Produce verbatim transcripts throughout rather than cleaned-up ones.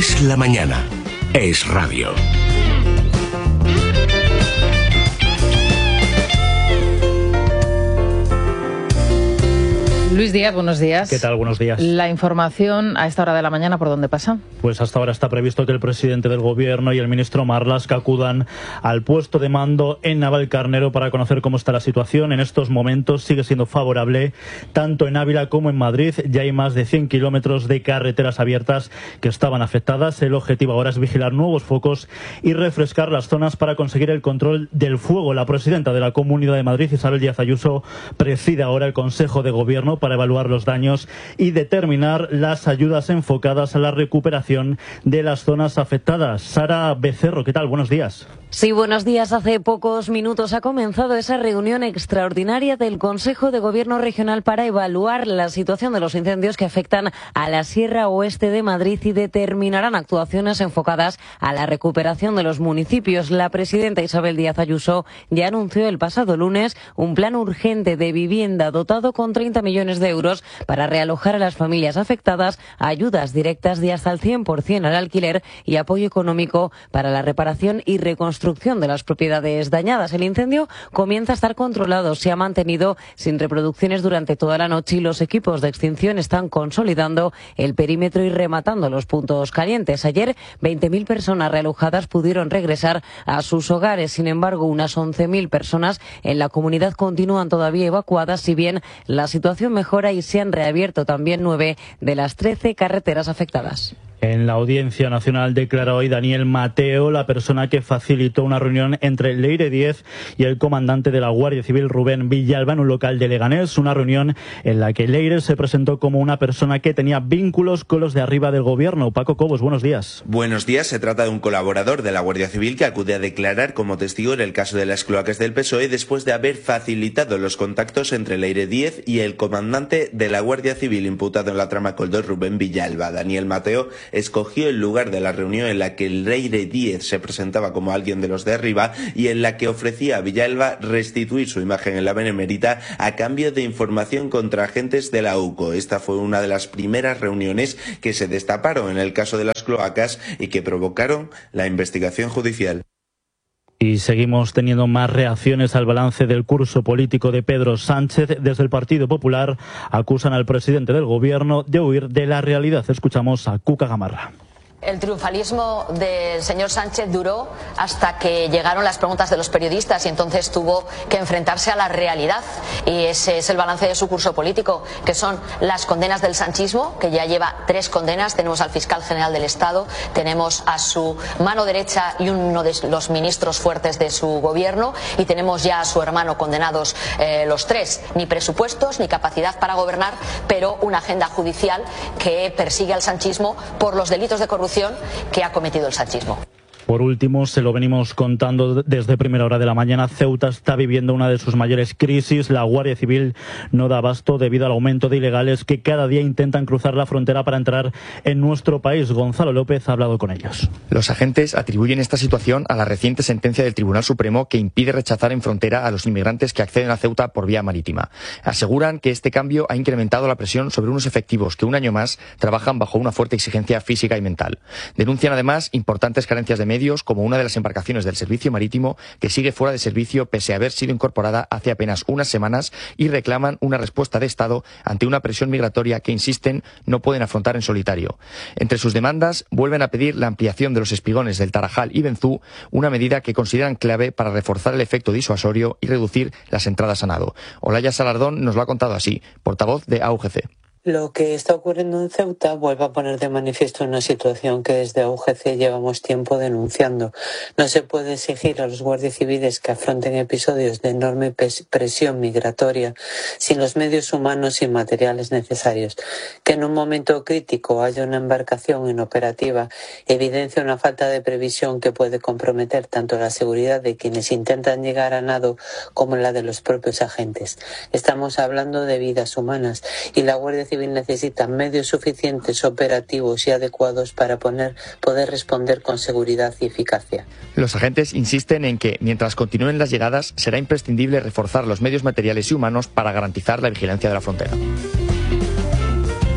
Es la mañana. Es radio. Luis Díaz, buenos días. ¿Qué tal? Buenos días. La información a esta hora de la mañana, ¿por dónde pasa? Pues hasta ahora está previsto que el presidente del Gobierno y el ministro Marlaska acudan al puesto de mando en Navalcarnero para conocer cómo está la situación. En estos momentos sigue siendo favorable tanto en Ávila como en Madrid. Ya hay más de cien kilómetros de carreteras abiertas que estaban afectadas. El objetivo ahora es vigilar nuevos focos y refrescar las zonas para conseguir el control del fuego. La presidenta de la Comunidad de Madrid, Isabel Díaz Ayuso, preside ahora el Consejo de Gobierno para evaluar los daños y determinar las ayudas enfocadas a la recuperación de las zonas afectadas. Sara Becerro, ¿qué tal? Buenos días. Sí, buenos días. Hace pocos minutos ha comenzado esa reunión extraordinaria del Consejo de Gobierno Regional para evaluar la situación de los incendios que afectan a la Sierra Oeste de Madrid y determinarán actuaciones enfocadas a la recuperación de los municipios. La presidenta Isabel Díaz Ayuso ya anunció el pasado lunes un plan urgente de vivienda dotado con treinta millones de euros para realojar a las familias afectadas, ayudas directas de hasta el cien por ciento al alquiler y apoyo económico para la reparación y reconstrucción de las propiedades dañadas. El incendio comienza a estar controlado, se ha mantenido sin reproducciones durante toda la noche y los equipos de extinción están consolidando el perímetro y rematando los puntos calientes. Ayer, veinte mil personas realojadas pudieron regresar a sus hogares. Sin embargo, unas once mil personas en la comunidad continúan todavía evacuadas, si bien la situación mejora y se han reabierto también nueve de las trece carreteras afectadas. En la Audiencia Nacional declara hoy Daniel Mateo, la persona que facilitó una reunión entre Leire Díez y el comandante de la Guardia Civil, Rubén Villalba, en un local de Leganés. Una reunión en la que Leire se presentó como una persona que tenía vínculos con los de arriba del gobierno. Paco Cobos, buenos días. Buenos días. Se trata de un colaborador de la Guardia Civil que acude a declarar como testigo en el caso de las cloacas del P S O E después de haber facilitado los contactos entre Leire Díez y el comandante de la Guardia Civil imputado en la trama Coldo, Rubén Villalba. Daniel Mateo escogió el lugar de la reunión en la que Leire Díez se presentaba como alguien de los de arriba y en la que ofrecía a Villalba restituir su imagen en la Benemérita a cambio de información contra agentes de la U C O. Esta fue una de las primeras reuniones que se destaparon en el caso de las cloacas y que provocaron la investigación judicial. Y seguimos teniendo más reacciones al balance del curso político de Pedro Sánchez. Desde el Partido Popular acusan al presidente del Gobierno de huir de la realidad. Escuchamos a Cuca Gamarra. El triunfalismo del señor Sánchez duró hasta que llegaron las preguntas de los periodistas y entonces tuvo que enfrentarse a la realidad. Y ese es el balance de su curso político, que son las condenas del sanchismo, que ya lleva tres condenas. Tenemos al fiscal general del Estado, tenemos a su mano derecha y uno de los ministros fuertes de su gobierno, y tenemos ya a su hermano condenados eh, los tres. Ni presupuestos, ni capacidad para gobernar, pero una agenda judicial que persigue al sanchismo por los delitos de corrupción que ha cometido el sanchismo. Por último, se lo venimos contando desde primera hora de la mañana, Ceuta está viviendo una de sus mayores crisis. La Guardia Civil no da abasto debido al aumento de ilegales que cada día intentan cruzar la frontera para entrar en nuestro país. Gonzalo López ha hablado con ellos. Los agentes atribuyen esta situación a la reciente sentencia del Tribunal Supremo que impide rechazar en frontera a los inmigrantes que acceden a Ceuta por vía marítima. Aseguran que este cambio ha incrementado la presión sobre unos efectivos que un año más trabajan bajo una fuerte exigencia física y mental. Denuncian además importantes carencias de medios, como una de las embarcaciones del servicio marítimo que sigue fuera de servicio pese a haber sido incorporada hace apenas unas semanas, y reclaman una respuesta de Estado ante una presión migratoria que, insisten, no pueden afrontar en solitario. Entre sus demandas vuelven a pedir la ampliación de los espigones del Tarajal y Benzú, una medida que consideran clave para reforzar el efecto disuasorio y reducir las entradas a nado. Olaya Salardón nos lo ha contado así, portavoz de A U G C. Lo que está ocurriendo en Ceuta vuelve a poner de manifiesto una situación que desde A U G C llevamos tiempo denunciando. No se puede exigir a los guardias civiles que afronten episodios de enorme presión migratoria sin los medios humanos y materiales necesarios. Que en un momento crítico haya una embarcación inoperativa evidencia una falta de previsión que puede comprometer tanto la seguridad de quienes intentan llegar a nado como la de los propios agentes. Estamos hablando de vidas humanas y la Guardia Civil necesita medios suficientes, operativos y adecuados para poner, poder responder con seguridad y eficacia. Los agentes insisten en que, mientras continúen las llegadas, será imprescindible reforzar los medios materiales y humanos para garantizar la vigilancia de la frontera.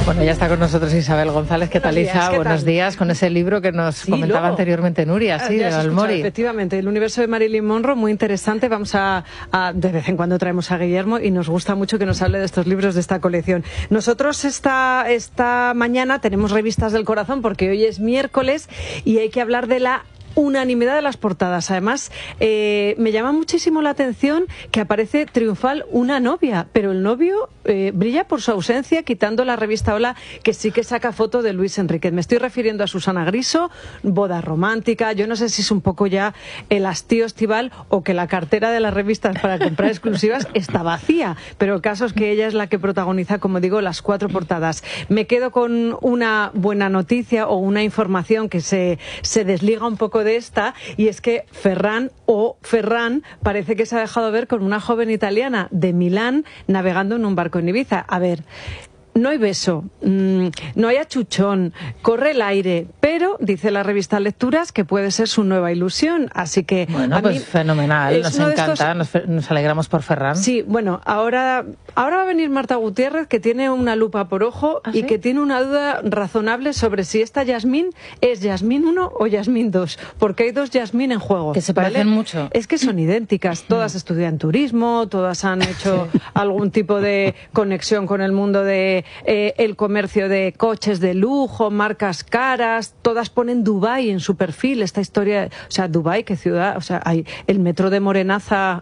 Bueno, ya está con nosotros Isabel González. ¿Qué tal, Isa? Buenos días, con ese libro que nos sí, comentaba luego, anteriormente Nuria, sí, de Almori. Efectivamente, el universo de Marilyn Monroe, muy interesante. Vamos a, a, de vez en cuando traemos a Guillermo y nos gusta mucho que nos hable de estos libros de esta colección. Nosotros esta, esta mañana tenemos revistas del corazón porque hoy es miércoles y hay que hablar de la unanimidad de las portadas. Además, eh, me llama muchísimo la atención que aparece triunfal una novia, pero el novio eh, brilla por su ausencia, quitando la revista Hola, que sí que saca foto de Luis Enríquez. Me estoy refiriendo a Susana Griso, boda romántica. Yo no sé si es un poco ya el hastío estival o que la cartera de las revistas para comprar exclusivas está vacía, pero el caso es que ella es la que protagoniza, como digo, las cuatro portadas. Me quedo con una buena noticia o una información que se, se desliga un poco de esta, y es que Ferran o Ferran parece que se ha dejado ver con una joven italiana de Milán navegando en un barco en Ibiza. A ver, no hay beso, mmm, no hay achuchón, corre el aire, pero dice la revista Lecturas que puede ser su nueva ilusión, así que... Bueno, a pues mí fenomenal, nos encanta, estos... nos, nos alegramos por Ferran. Sí, bueno, ahora, ahora va a venir Marta Gutiérrez, que tiene una lupa por ojo ¿Ah, y sí? que tiene una duda razonable sobre si esta Yasmín es Yasmín uno o Yasmín dos, porque hay dos Yasmín en juego. Que se parecen ¿vale? mucho. Es que son idénticas, todas estudian turismo, todas han hecho sí. algún tipo de conexión con el mundo de eh, el comercio de coches de lujo, marcas caras, todas ponen Dubái en su perfil, esta historia, o sea, Dubái, qué ciudad, o sea, hay el metro de Morenaza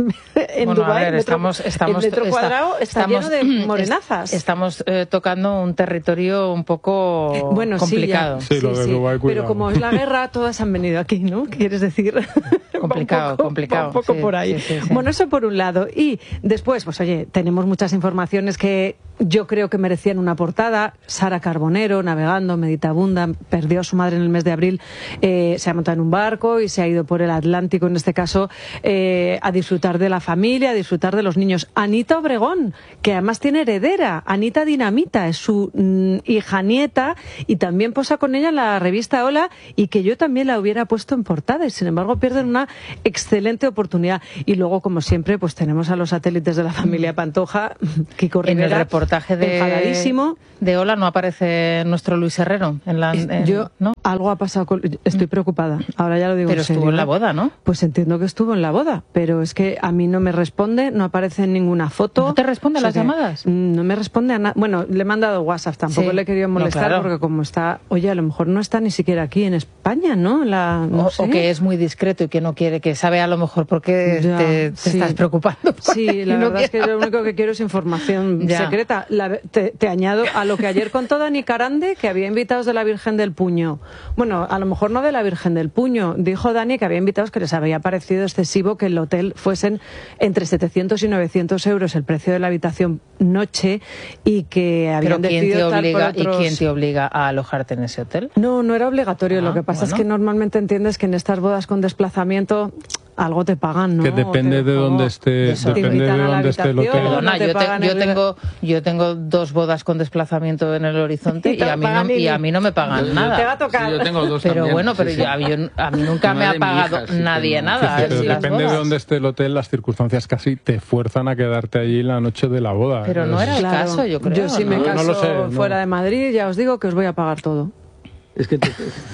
en bueno, Dubái, a ver, el metro, estamos, estamos, el metro cuadrado está, estamos, lleno de morenazas. Estamos eh, tocando un territorio un poco bueno, complicado. Sí, ya, sí, lo de sí, Dubái, sí. Pero como es la guerra, todas han venido aquí, ¿no? ¿Quieres decir? Complicado, un poco, complicado. Un poco sí, por ahí. Sí, sí, sí. Bueno, eso por un lado. Y después, pues oye, tenemos muchas informaciones que yo creo que merecían una portada. Sara Carbonero, navegando, meditabunda, perdió a su madre en el mes de abril, eh, se ha montado en un barco y se ha ido por el Atlántico, en este caso, eh, a disfrutar de la familia, a disfrutar de los niños. Anita Obregón, que además tiene heredera, Anita Dinamita, es su mm, hija nieta, y también posa con ella en la revista Hola, y que yo también la hubiera puesto en portada, y sin embargo pierden una excelente oportunidad. Y luego, como siempre, pues tenemos a los satélites de la familia Pantoja, Kiko Rivera, en el reportaje de, enfadadísimo. de Hola no aparece nuestro Luis Herrero. En la, en, yo, ¿no? Algo ha pasado, con, estoy preocupada, ahora ya lo digo pero en serio. estuvo en la boda, ¿no? Pues entiendo que estuvo en la boda, pero es que a mí no me responde, no aparece en ninguna foto. ¿No te responde a las llamadas? No me responde a nada. Bueno, le he mandado WhatsApp, tampoco sí. le he querido molestar, no, claro. porque como está, oye, a lo mejor no está ni siquiera aquí en España, ¿no? La, no o, sé. o que es muy discreto y que no quiere, que sabe a lo mejor por qué ya, te, te sí. estás preocupando. Sí, la verdad no es que lo único que quiero es información ya. secreta. La, te, te añado a lo que ayer contó Dani Carande, que había invitados de la Virgen del Puño. Bueno, a lo mejor no de la Virgen del Puño. Dijo Dani que había invitados que les había parecido excesivo que el hotel fuesen entre setecientos y novecientos euros el precio de la habitación noche, y que habían ¿Pero quién decidido te obliga, tal por otros... ¿Y quién te obliga a alojarte en ese hotel? No, no era obligatorio. Ah, lo que pasa bueno. es que normalmente entiendes que en estas bodas con desplazamiento algo te pagan, ¿no? Que depende te, de dónde esté, eso. depende de dónde esté el hotel. Perdona, te yo, te, yo el... tengo yo tengo dos bodas con desplazamiento en el horizonte y, y a mí no y a mí no me pagan yo, nada. Te va a tocar. Sí, yo tengo dos pero también, bueno, sí, pero sí. Yo, a, yo, a mí nunca Una me ha pagado hija, sí, nadie no. nada. Sí, pero en depende las de dónde esté el hotel, las circunstancias casi te fuerzan a quedarte allí la noche de la boda. Pero no era el claro. caso, yo creo. Yo si ¿no? me caso no lo sé, no. fuera de Madrid, ya os digo que os voy a pagar todo. Es que te...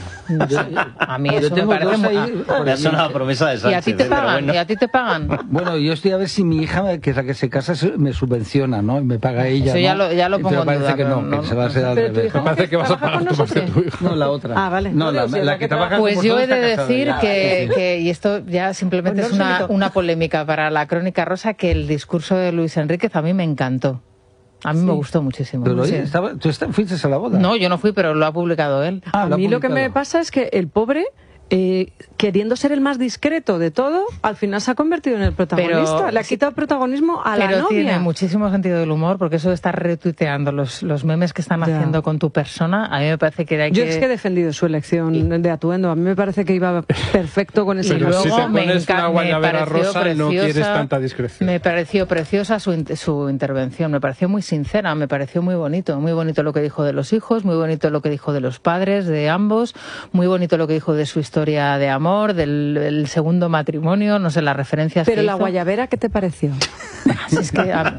Yo, a mí eso me parece muy... Ahí, me ha sonado la promesa de Sánchez. ¿Y a ti te pagan? Bueno. ¿Y a ti te pagan? Bueno, yo estoy a ver si mi hija, que es la que se casa, me subvenciona, ¿no? Y me paga ella, eso ya ¿no? lo, ya lo pongo pero en duda. parece que no, no, que se va a hacer no, al pero revés. Me parece que vas a pagar tu parte tu hija. No, la otra. Ah, vale. No, no la, digo, si la, la que, que trabaja Pues con yo he de vosotros está decir casada, que, ya. que, y esto ya simplemente Pues es no una, solito. una polémica para la Crónica Rosa, que el discurso de Luis Enríquez a mí me encantó. A mí sí. me gustó muchísimo. Pero sí. oye, estaba, ¿tú está, fuiste a la boda? No, yo no fui, pero lo ha publicado él. Ah, a mí lo que me pasa es que el pobre... Eh, queriendo ser el más discreto de todo, al final se ha convertido en el protagonista. Pero, le ha quitado protagonismo a la novia. Pero tiene muchísimo sentido del humor, porque eso de estar retuiteando los, los memes que están ya. haciendo con tu persona, a mí me parece que hay Yo que... es que he defendido su elección y... de atuendo. A mí me parece que iba perfecto con ese... Y luego si te me, pones enca... una guayabera me pareció rosa, preciosa, no quieres tanta discreción. Me pareció preciosa su, su intervención, me pareció muy sincera, me pareció muy bonito. Muy bonito lo que dijo de los hijos, muy bonito lo que dijo de los padres, de ambos, muy bonito lo que dijo de su historia de amor, del el segundo matrimonio, no sé, las referencias Pero que la hizo. guayabera, ¿qué te pareció? Así es que... A...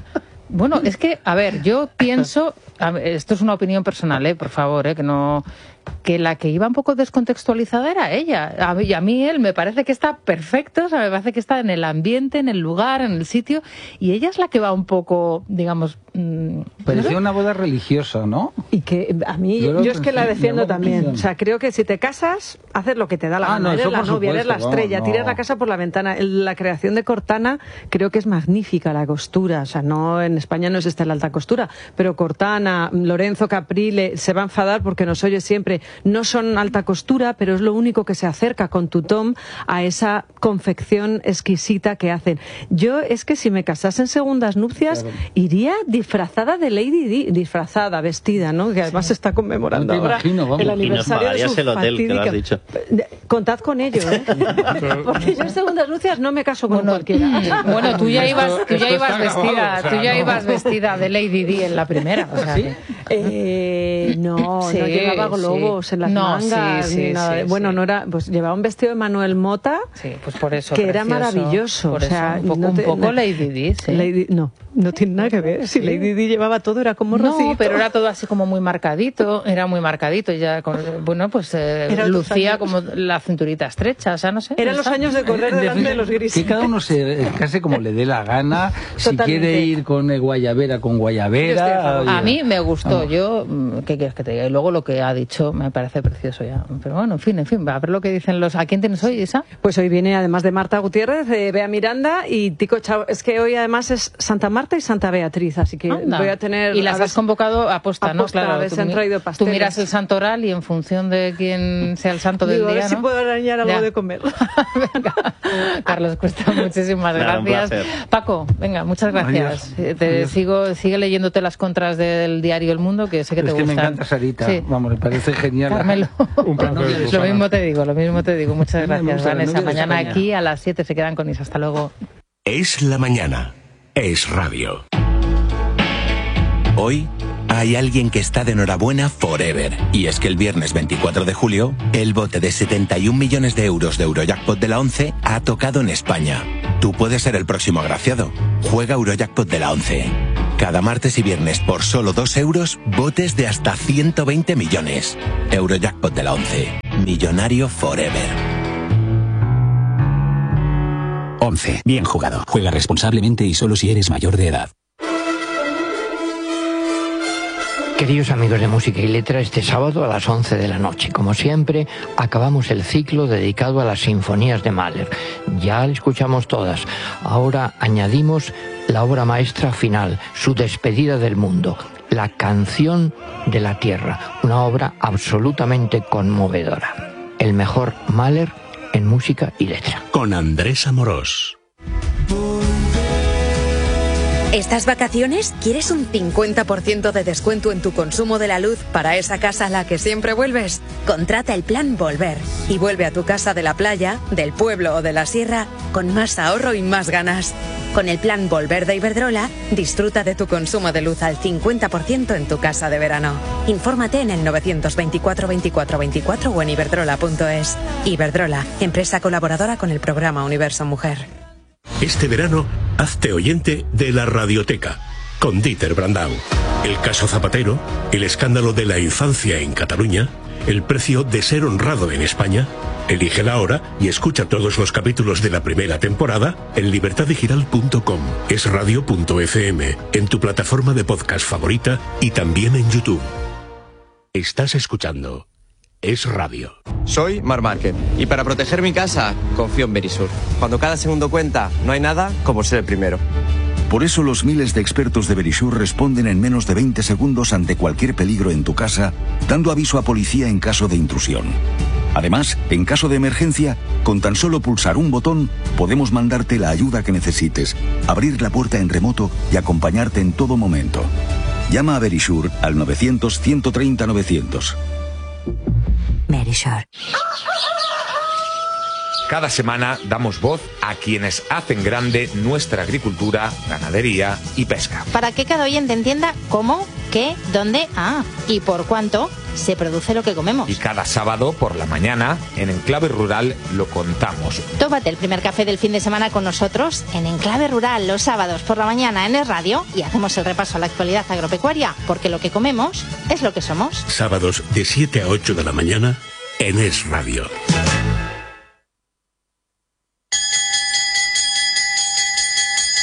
Bueno, es que, a ver, yo pienso, a ver, esto es una opinión personal, eh, por favor, eh, que no, que la que iba un poco descontextualizada era ella. A mí, a mí él me parece que está perfecto, o sea, me parece que está en el ambiente, en el lugar, en el sitio, y ella es la que va un poco, digamos... Mmm, parecía ¿no? una boda religiosa, ¿no? Y que a mí, yo, yo es que la defiendo también. O sea, creo que si te casas, haces lo que te da la ah, gana. No, eres la novia, supuesto, eres la estrella, no, no. tiras la casa por la ventana. La creación de Cortana creo que es magnífica, la costura. O sea, no en España no existe la alta costura, pero Cortana, Lorenzo Caprile, se va a enfadar porque nos oye siempre. No son alta costura, pero es lo único que se acerca con tu Tom a esa confección exquisita que hacen. Yo es que si me casase en segundas nupcias, claro. iría disfrazada de Lady Di, disfrazada, vestida, ¿no? Que además sí. se está conmemorando no ahora imagino, el aniversario de su el hotel, que lo has dicho. Contad con ello, ¿eh? Porque yo en segundas nupcias no me caso con bueno, cualquiera. Bueno, tú ya ibas, tú ya ibas vestida, o sea, tú ya no. ibas vestida de Lady Di en la primera, o sea, ¿sí? eh, no, sí, no llevaba globos sí. en las no, mangas, sí, sí, ni nada. Sí, bueno, sí. no era, pues llevaba un vestido de Manuel Mota, sí, pues por eso, que precioso, era maravilloso, por o sea, eso, un poco, no te, un poco no, Lady Di, sí. Lady, no, no tiene nada que ver. Si Lady Di llevaba todo era como Rocito. No, pero era todo así como muy marcadito, era muy marcadito, ya con, bueno, pues eh, lucía como la cinturita estrecha, o sea, no sé. Eran los años de correr delante de los grises. Que cada uno se case como le dé la gana, si Totalmente. quiere ir con guayabera, con guayabera. A, a mí me gustó, yo, ¿qué quieres que te diga? Y luego lo que ha dicho me parece precioso ya. Pero bueno, en fin, en fin, a ver lo que dicen los... ¿A quién tienes hoy, Isa? Pues hoy viene, además de Marta Gutiérrez, de Bea Miranda y Tico Chao. Es que hoy además es Santa Marta y Santa Beatriz, así que Anda. voy a tener... Y las has convocado a posta, ¿no? Claro, a ver, se han traído pasteles. Tú miras el santoral y en función de quién sea el santo Digo, del día, a ver ¿no? si puedo arañar algo ya. de comer. Venga. Carlos Cuesta, muchísimas Claro, gracias. Paco, venga, muchas gracias. Adiós. Te Adiós. sigo, sigue leyéndote las contras del diario El Mundo, que sé que es te que gustan. me encanta Sarita, sí. Vamos, me parece genial. Carmelo, Un lo mismo te digo, lo mismo te digo. Muchas gracias, Vanessa. Mañana aquí a las siete se quedan con Isa. Hasta luego. Es la mañana. Es radio. Hoy hay alguien que está de enhorabuena forever. Y es que el viernes veinticuatro de julio, el bote de setenta y un millones de euros de Eurojackpot de la ONCE ha tocado en España. Tú puedes ser el próximo agraciado. Juega Eurojackpot de la ONCE. Cada martes y viernes por solo dos euros, botes de hasta ciento veinte millones. Eurojackpot de la ONCE. Millonario forever. ONCE. Bien jugado. Juega responsablemente y solo si eres mayor de edad. Queridos amigos de Música y Letra, este sábado a las once de la noche, como siempre, acabamos el ciclo dedicado a las sinfonías de Mahler. Ya le escuchamos todas. Ahora añadimos la obra maestra final, su despedida del mundo, la Canción de la Tierra, una obra absolutamente conmovedora. El mejor Mahler en Música y Letra. Con Andrés Amorós. ¿Estas vacaciones quieres un cincuenta por ciento de descuento en tu consumo de la luz para esa casa a la que siempre vuelves? Contrata el plan Volver y vuelve a tu casa de la playa, del pueblo o de la sierra con más ahorro y más ganas. Con el plan Volver de Iberdrola, disfruta de tu consumo de luz al cincuenta por ciento en tu casa de verano. Infórmate en el novecientos veinticuatro veinticuatro veinticuatro o en iberdrola punto es. Iberdrola, empresa colaboradora con el programa Universo Mujer. Este verano, hazte oyente de la Radioteca, con Dieter Brandau. El caso Zapatero, el escándalo de la infancia en Cataluña, el precio de ser honrado en España. Elige la hora y escucha todos los capítulos de la primera temporada en libertad digital punto com, es radio punto efe eme, en tu plataforma de podcast favorita y también en YouTube. Estás escuchando Es Radio. Soy Mar Márquez y para proteger mi casa confío en Verisur. Cuando cada segundo cuenta, no hay nada como ser el primero. Por eso los miles de expertos de Verisur responden en menos de veinte segundos ante cualquier peligro en tu casa, dando aviso a policía en caso de intrusión. Además, en caso de emergencia, con tan solo pulsar un botón, podemos mandarte la ayuda que necesites, abrir la puerta en remoto y acompañarte en todo momento. Llama a Verisur al novecientos, ciento treinta, novecientos. Verisur. Cada semana damos voz a quienes hacen grande nuestra agricultura, ganadería y pesca. Para que cada oyente entienda cómo ¿Qué? ¿Dónde? Ah, ¿y por cuánto se produce lo que comemos? Y cada sábado por la mañana, en Enclave Rural, lo contamos. Tómate el primer café del fin de semana con nosotros en Enclave Rural los sábados por la mañana en Es Radio y hacemos el repaso a la actualidad agropecuaria, porque lo que comemos es lo que somos. Sábados de siete a ocho de la mañana en Es Radio.